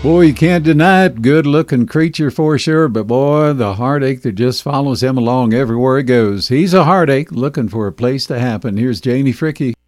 Boy, you can't deny it. Good-looking creature for sure, but boy, the heartache that just follows him along everywhere he goes. He's a heartache looking for a place to happen. Here's Janie Fricke.